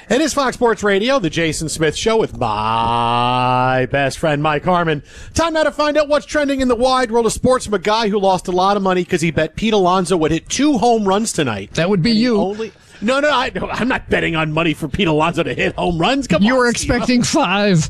It is Fox Sports Radio, the Jason Smith Show with my best friend, Mike Harmon. Time now to find out what's trending in the wide world of sports from a guy who lost a lot of money because he bet Pete Alonso would hit 2 home runs tonight. That would be you. No, I'm not betting on money for Pete Alonso to hit home runs. Come on, you were expecting 5.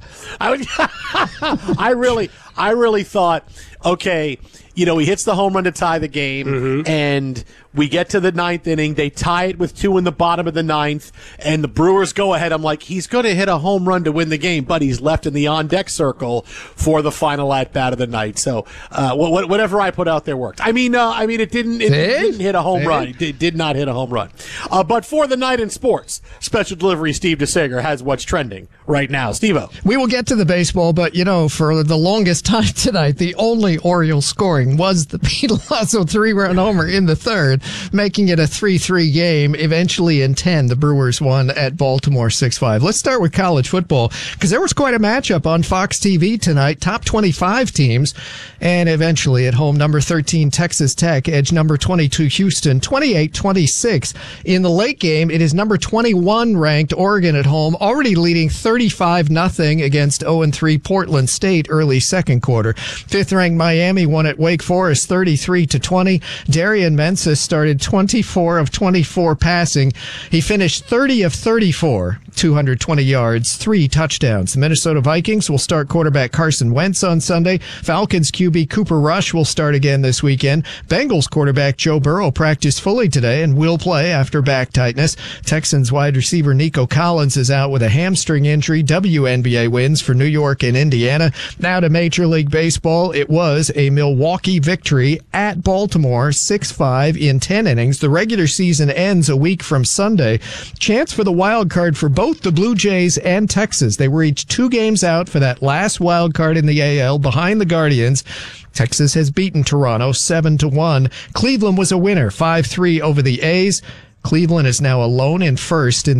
I really thought, okay, he hits the home run to tie the game, and we get to the 9th inning. They tie it with 2 in the bottom of the 9th, and the Brewers go ahead. I'm like, he's going to hit a home run to win the game, but he's left in the on-deck circle for the final at-bat of the night. So whatever I put out there worked. I mean, it didn't hit a home run. It did not hit a home run. But for the night in sports, special delivery Steve DeSager has what's trending right now. Steve-O. We will get to the baseball, but, for the longest time tonight, the only Orioles scoring was the Pete Alonso 3-run homer in the 3rd, making it a 3-3 game. Eventually in 10, the Brewers won at Baltimore 6-5. Let's start with college football, because there was quite a matchup on Fox TV tonight. Top 25 teams, and eventually at home, number 13 Texas Tech edged number 22 Houston 28-26. In the late game, it is number 21 ranked Oregon at home, already leading 35-0 against 0-3 Portland State early second quarter. 5th ranked Miami won at Wake Forest 33-20. Darian Mensis started 24 of 24 passing. He finished 30 of 34, 220 yards, 3 touchdowns. The Minnesota Vikings will start quarterback Carson Wentz on Sunday. Falcons QB Cooper Rush will start again this weekend. Bengals quarterback Joe Burrow practiced fully today and will play after back tightness. Texans wide receiver Nico Collins is out with a hamstring injury. WNBA wins for New York and Indiana. Now to Major League Baseball. It was a Milwaukee victory at Baltimore, 6-5 in 10 innings. The regular season ends a week from Sunday. Chance for the wild card for both the Blue Jays and Texas. They were each 2 games out for that last wild card in the AL behind the Guardians. Texas has beaten Toronto 7-1. Cleveland was a winner, 5-3 over the A's. Cleveland is now alone in first in